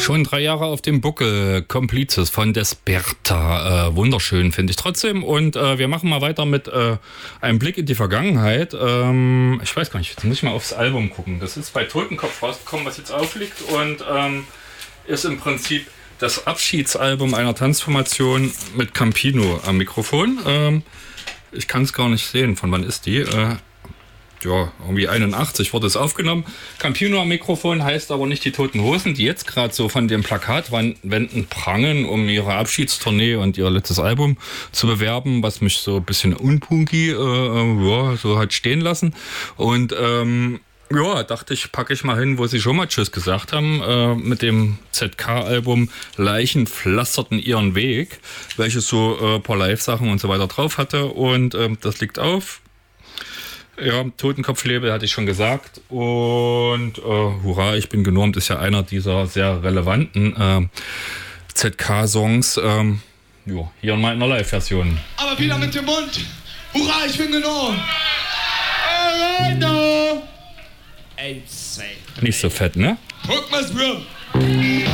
Schon 3 Jahre auf dem Buckel, Komplizes von Desperta. Wunderschön, finde ich trotzdem. Und wir machen mal weiter mit einem Blick in die Vergangenheit. Ich weiß gar nicht, jetzt muss ich mal aufs Album gucken. Das ist bei Totenkopf rausgekommen, was jetzt aufliegt. Und ist im Prinzip das Abschiedsalbum einer Tanzformation mit Campino am Mikrofon. Ich kann es gar nicht sehen, von wann ist die? Ja, irgendwie 81 wurde es aufgenommen. Campino am Mikrofon heißt aber nicht die Toten Hosen, die jetzt gerade so von den Plakatwänden prangen, um ihre Abschiedstournee und ihr letztes Album zu bewerben, was mich so ein bisschen unpunky so hat stehen lassen. Und ja, dachte ich, packe ich mal hin, wo sie schon mal Tschüss gesagt haben, mit dem ZK-Album Leichen pflasterten ihren Weg, welches so ein paar Live-Sachen und so weiter drauf hatte. Und das liegt auf. Ja, Totenkopflabel hatte ich schon gesagt. Und Hurra, ich bin genormt ist ja einer dieser sehr relevanten ZK-Songs. Hier mal in einer Live-Version. Aber wieder mit dem Mund. Hurra, ich bin genormt. Nicht so fett, ne? Guck mal's, Bro.